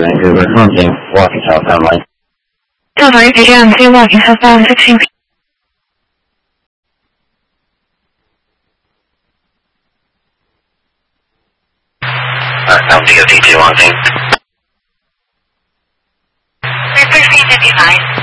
Vancouver, hunting, walking southbound line. Delta APM 2 walking southbound 16 feet. LDOT 2 on scene. 316 59.